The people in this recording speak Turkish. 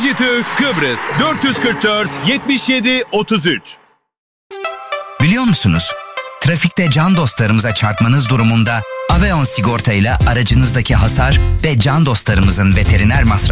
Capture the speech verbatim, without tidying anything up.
Dijitürk Kıbrıs dört kırk dört yetmiş yedi otuz üç. Biliyor musunuz? Trafikte can dostlarımıza çarpmanız durumunda Aveon sigorta ile aracınızdaki hasar ve can dostlarımızın veteriner masrafı